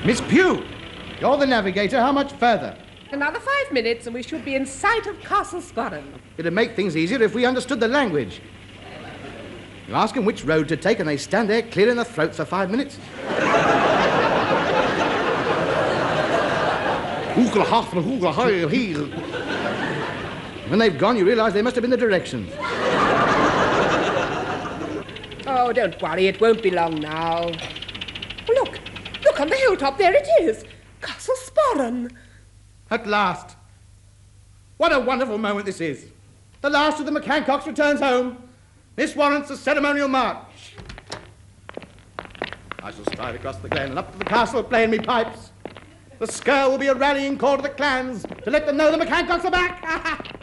Miss Pugh, you're the navigator. How much further? Another 5 minutes and we should be in sight of Castle Sporran. It'd make things easier if we understood the language. You ask them which road to take and they stand there clearing their throats for 5 minutes. When they've gone, you realise they must have been the directions. Oh, don't worry, it won't be long now. Look on the hilltop, there it is. Castle Sporran. At last. What a wonderful moment this is. The last of the McHancocks returns home. This warrants a ceremonial march. I shall stride across the glen and up to the castle playing me pipes. The skirl will be a rallying call to the clans to let them know the McHancocks are back.